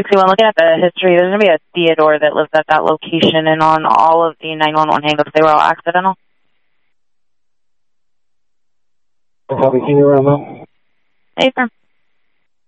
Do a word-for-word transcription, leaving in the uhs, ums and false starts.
sixty-one, looking at the history, there's going to be a Theodore that lives at that location, and on all of the nine one one hangups, they were all accidental. Copy, can you run them? Hey, sir.